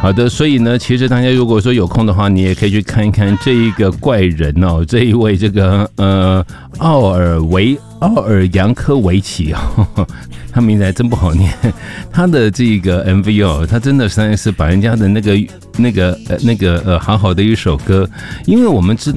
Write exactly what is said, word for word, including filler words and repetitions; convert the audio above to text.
好的，所以呢，其实大家如果说有空的话，你也可以去看一看这一个怪人哦，这一位这个呃奥尔维奥尔扬科维奇哦，他名字还真不好念。他的这个 M V 哦，他真的实在是把人家的那个那个呃那个呃好好的一首歌，因为我们知道。